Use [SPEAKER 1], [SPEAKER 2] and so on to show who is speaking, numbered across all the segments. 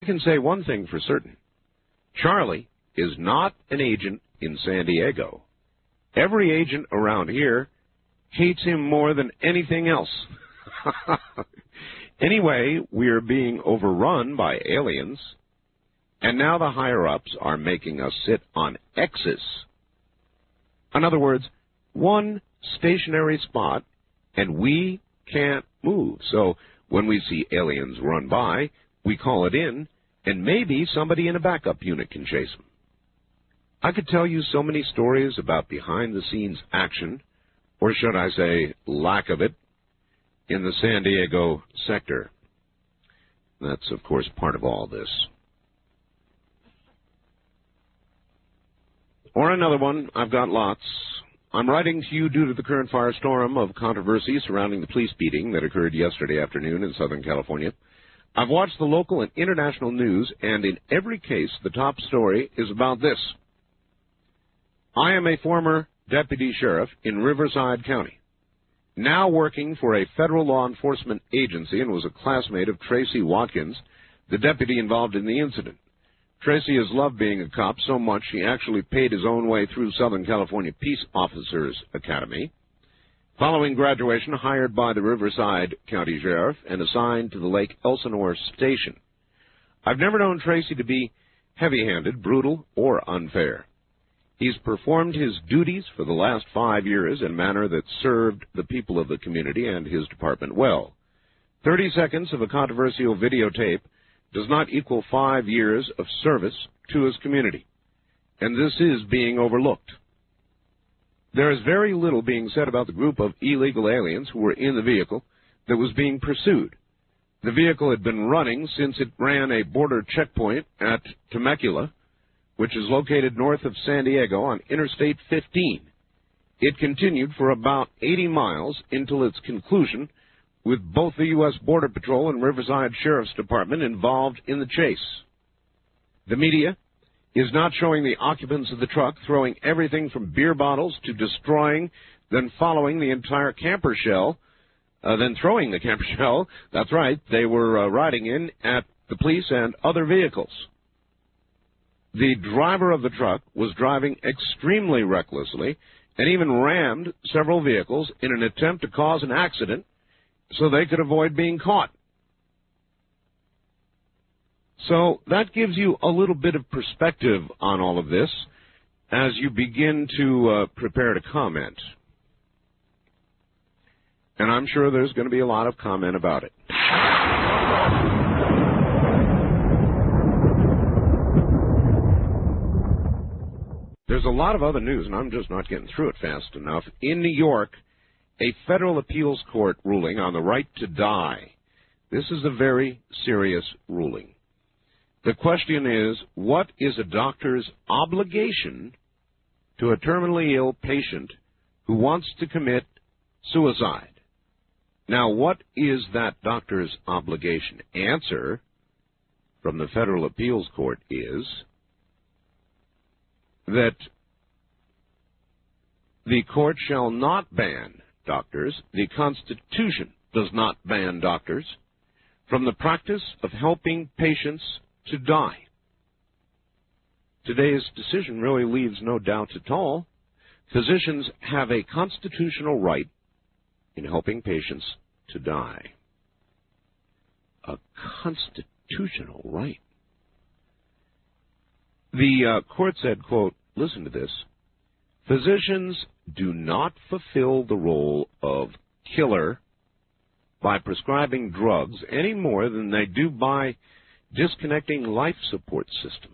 [SPEAKER 1] I can say one thing for certain. Charlie is not an agent in San Diego. Every agent around here hates him more than anything else. Anyway, we're being overrun by aliens, and now the higher-ups are making us sit on X's. In other words, one stationary spot, and we can't move. So when we see aliens run by, we call it in, and maybe somebody in a backup unit can chase them. I could tell you so many stories about behind-the-scenes action, or should I say lack of it, in the San Diego sector. That's, of course, part of all this. Or another one, I've got lots. I'm writing to you due to the current firestorm of controversy surrounding the police beating that occurred yesterday afternoon in Southern California. I've watched the local and international news, and in every case, the top story is about this. I am a former deputy sheriff in Riverside County, now working for a federal law enforcement agency, and was a classmate of Tracy Watkins, the deputy involved in the incident. Tracy has loved being a cop so much he actually paid his own way through Southern California Peace Officers Academy. Following graduation, hired by the Riverside County Sheriff and assigned to the Lake Elsinore Station. I've never known Tracy to be heavy-handed, brutal, or unfair. He's performed his duties for the last 5 years in a manner that served the people of the community and his department well. 30 seconds of a controversial videotape does not equal 5 years of service to his community, and this is being overlooked. There is very little being said about the group of illegal aliens who were in the vehicle that was being pursued. The vehicle had been running since it ran a border checkpoint at Temecula, which is located north of San Diego on Interstate 15. It continued for about 80 miles until its conclusion, with both the U.S. Border Patrol and Riverside Sheriff's Department involved in the chase. The media is not showing the occupants of the truck throwing everything from beer bottles to destroying, then following the entire camper shell, then throwing the camper shell. That's right, they were riding in at the police and other vehicles. The driver of the truck was driving extremely recklessly and even rammed several vehicles in an attempt to cause an accident so they could avoid being caught. So that gives you a little bit of perspective on all of this as you begin to prepare to comment. And I'm sure there's going to be a lot of comment about it. There's a lot of other news, and I'm just not getting through it fast enough. In New York, a federal appeals court ruling on the right to die. This is a very serious ruling. The question is, what is a doctor's obligation to a terminally ill patient who wants to commit suicide? Now, what is that doctor's obligation? Answer from the federal appeals court is that the court shall not ban doctors. The Constitution does not ban doctors from the practice of helping patients to die. Today's decision really leaves no doubt at all. Physicians have a constitutional right in helping patients to die. A constitutional right. The court said, quote, listen to this, physicians do not fulfill the role of killer by prescribing drugs any more than they do by disconnecting life support systems.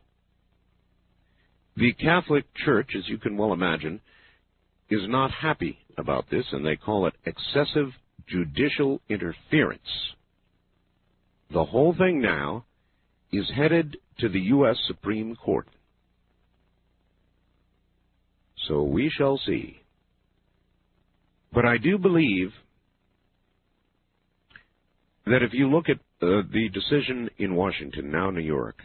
[SPEAKER 1] The Catholic Church, as you can well imagine, is not happy about this, and they call it excessive judicial interference. The whole thing now is headed to the U.S. Supreme Court. So we shall see. But I do believe that if you look at the decision in Washington, now New York,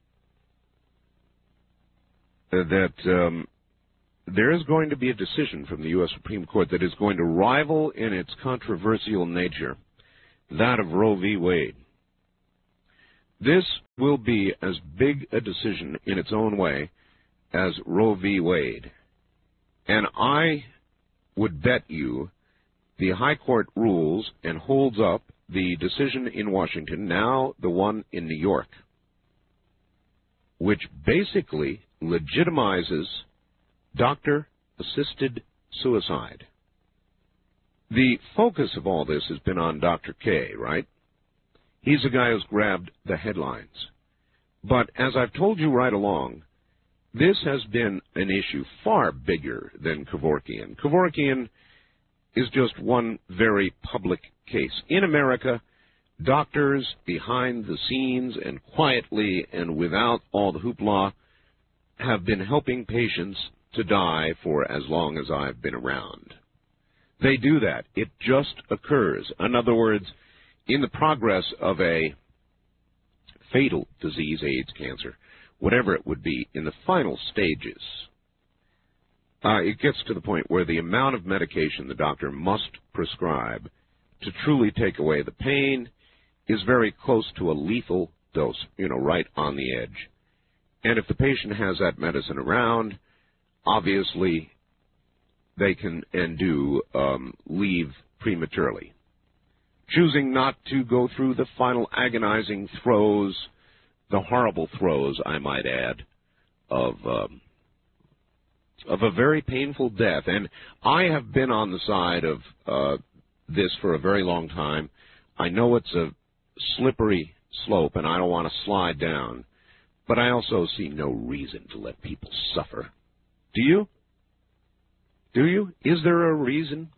[SPEAKER 1] that there is going to be a decision from the U.S. Supreme Court that is going to rival in its controversial nature that of Roe v. Wade. This will be as big a decision in its own way as Roe v. Wade. And I would bet you the High Court rules and holds up the decision in Washington, now the one in New York, which basically legitimizes doctor-assisted suicide. The focus of all this has been on Dr. K, right? He's the guy who's grabbed the headlines. But as I've told you right along, this has been an issue far bigger than Kevorkian. Kevorkian is just one very public case. In America, doctors behind the scenes and quietly and without all the hoopla have been helping patients to die for as long as I've been around. They do that. It just occurs. In other words, in the progress of a fatal disease, AIDS, cancer, whatever it would be, in the final stages, it gets to the point where the amount of medication the doctor must prescribe to truly take away the pain is very close to a lethal dose, right on the edge. And if the patient has that medicine around, obviously they can and do leave prematurely, choosing not to go through the final agonizing throes, the horrible throes, I might add, of a very painful death. And I have been on the side of this for a very long time. I know it's a slippery slope, and I don't want to slide down, but I also see no reason to let people suffer. Do you? Do you? Is there a reason?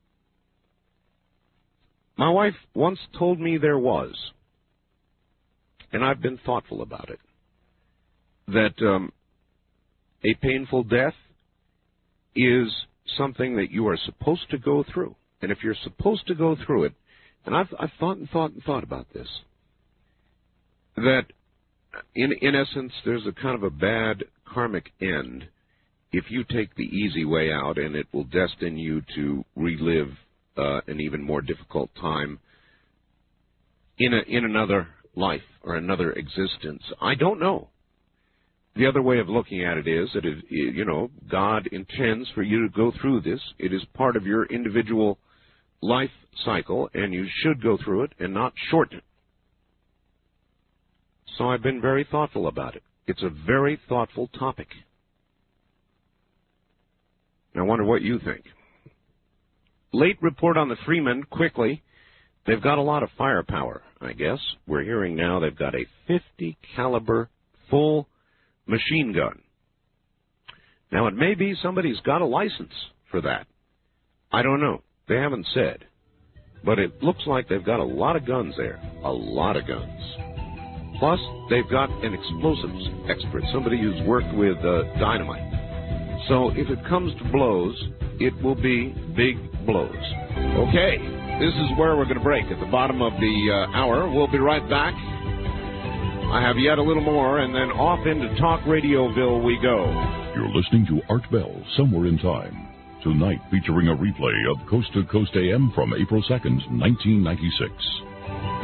[SPEAKER 1] My wife once told me there was, and I've been thoughtful about it, that a painful death is something that you are supposed to go through. And if you're supposed to go through it, and I've thought about this, that in essence there's a kind of a bad karmic end if you take the easy way out, and it will destine you to relive an even more difficult time in another life or another existence. I don't know. The other way of looking at it is that, God intends for you to go through this. It is part of your individual life cycle, and you should go through it and not shorten it. So I've been very thoughtful about it. It's a very thoughtful topic. I wonder what you think. Late report on the Freeman, quickly. They've got a lot of firepower, I guess. We're hearing now they've got a 50 caliber full machine gun. Now, it may be somebody's got a license for that. I don't know. They haven't said. But it looks like they've got a lot of guns there. A lot of guns. Plus, they've got an explosives expert, somebody who's worked with dynamite. So if it comes to blows, it will be big blows. Okay, this is where we're going to break at the bottom of the hour. We'll be right back. I have yet a little more, and then off into Talk Radioville we go.
[SPEAKER 2] You're listening to Art Bell, Somewhere in Time. Tonight featuring a replay of Coast to Coast AM from April 2nd, 1996.